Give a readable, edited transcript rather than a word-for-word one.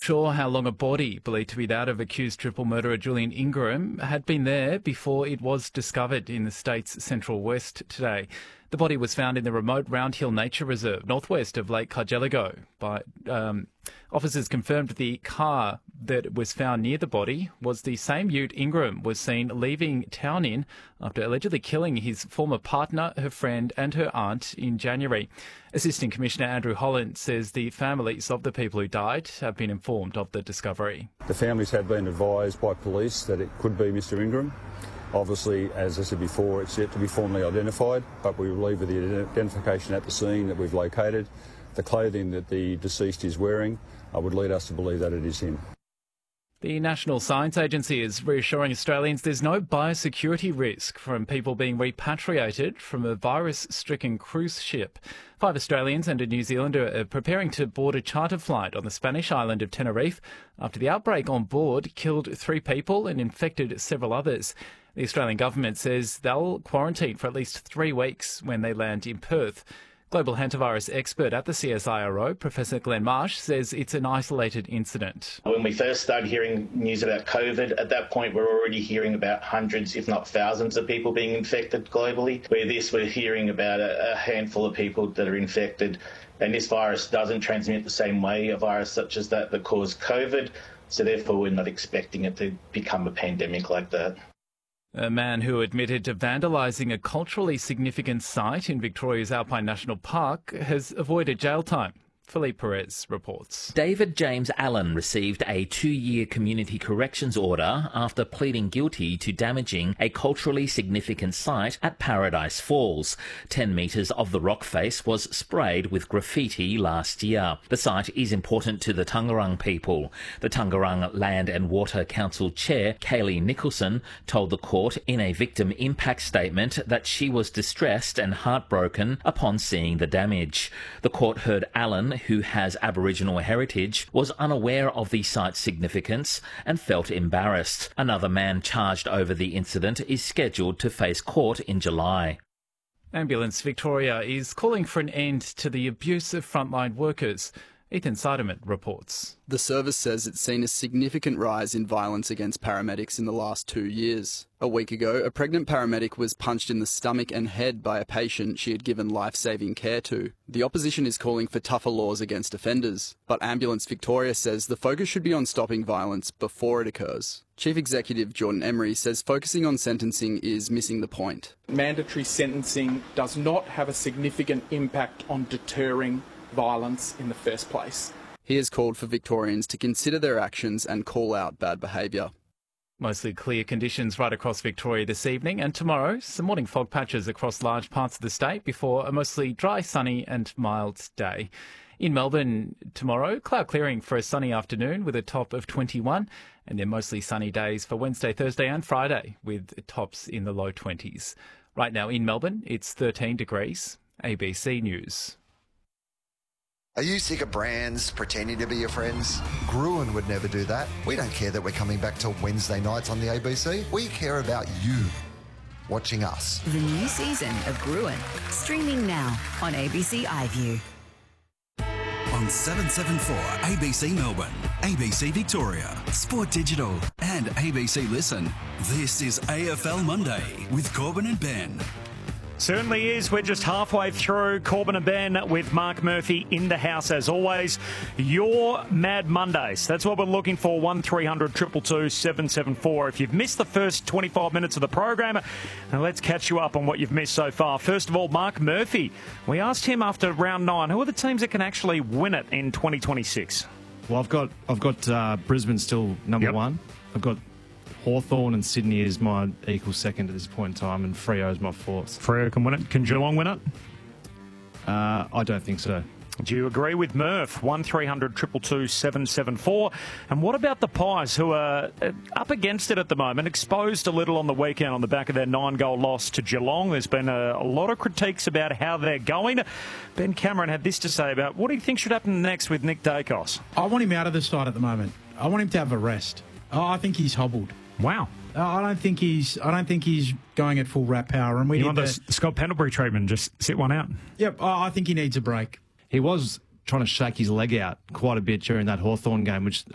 sure how long a body believed to be that of accused triple murderer Julian Ingram had been there before it was discovered in the state's central west today. The body was found in the remote Round Hill Nature Reserve, northwest of Lake Cargelligo. Officers confirmed the car that was found near the body was the same ute Ingram was seen leaving town in after allegedly killing his former partner, her friend and her aunt in January. Assistant Commissioner Andrew Holland says the families of the people who died have been informed of the discovery. The families have been advised by police that it could be Mr Ingram. Obviously, as I said before, it's yet to be formally identified, but we believe with the identification at the scene that we've located, the clothing that the deceased is wearing would lead us to believe that it is him. The National Science Agency is reassuring Australians there's no biosecurity risk from people being repatriated from a virus-stricken cruise ship. 5 Australians and a New Zealander are preparing to board a charter flight on the Spanish island of Tenerife after the outbreak on board killed 3 people and infected several others. The Australian government says they'll quarantine for at least 3 weeks when they land in Perth. Global hantavirus expert at the CSIRO, Professor Glenn Marsh, says it's an isolated incident. When we first started hearing news about COVID, at that point we're already hearing about hundreds, if not thousands of people being infected globally. Where this, we're hearing about a handful of people that are infected. And this virus doesn't transmit the same way, a virus such as that caused COVID. So therefore we're not expecting it to become a pandemic like that. A man who admitted to vandalising a culturally significant site in Victoria's Alpine National Park has avoided jail time. Philippe Perez reports. David James Allen received a 2-year community corrections order after pleading guilty to damaging a culturally significant site at Paradise Falls. 10 metres of the rock face was sprayed with graffiti last year. The site is important to the Taungurung people. The Taungurung Land and Water Council Chair, Kaylee Nicholson, told the court in a victim impact statement that she was distressed and heartbroken upon seeing the damage. The court heard Allen, who has Aboriginal heritage, was unaware of the site's significance and felt embarrassed. Another man charged over the incident is scheduled to face court in July. Ambulance Victoria is calling for an end to the abuse of frontline workers. Ethan Seidemann reports. The service says it's seen a significant rise in violence against paramedics in the last 2 years. A week ago, a pregnant paramedic was punched in the stomach and head by a patient she had given life-saving care to. The opposition is calling for tougher laws against offenders, but Ambulance Victoria says the focus should be on stopping violence before it occurs. Chief Executive Jordan Emery says focusing on sentencing is missing the point. Mandatory sentencing does not have a significant impact on deterring violence in the first place. He has called for Victorians to consider their actions and call out bad behaviour. Mostly clear conditions right across Victoria this evening and tomorrow. Some morning fog patches across large parts of the state before a mostly dry, sunny and mild day. In Melbourne tomorrow, cloud clearing for a sunny afternoon with a top of 21 and then mostly sunny days for Wednesday, Thursday and Friday with tops in the low 20s. Right now in Melbourne, it's 13 degrees. ABC News. Are you sick of brands pretending to be your friends? Gruen would never do that. We don't care that we're coming back to Wednesday nights on the ABC. We care about you watching us. The new season of Gruen, streaming now on ABC iView. On 774 ABC Melbourne, ABC Victoria, Sport Digital and ABC Listen. This is AFL Monday with Corbin and Ben. Certainly is. We're just halfway through. Corbin and Ben with Mark Murphy in the house as always. Your Mad Mondays. That's what we're looking for. 1300 222 774. If you've missed the first 25 minutes of the program, now let's catch you up on what you've missed so far. First of all, Mark Murphy. We asked him after round 9, who are the teams that can actually win it in 2026? Well, I've got Brisbane still number 1. I've got Hawthorn and Sydney is my equal second at this point in time, and Freo is my fourth. Freo can win it. Can Geelong win it? I don't think so. Do you agree with Murph? 1300 222 774. And what about the Pies, who are up against it at the moment, exposed a little on the weekend on the back of their 9-goal loss to Geelong? There's been a lot of critiques about how they're going. Ben Cameron had this to say about what do you think should happen next with Nick Dacos? I want him out of the side at the moment. I want him to have a rest. I think he's hobbled. Wow. I don't think he's going at full rat power. And you want the Scott Pendlebury treatment, just sit one out? Yep, I think he needs a break. He was trying to shake his leg out quite a bit during that Hawthorn game, which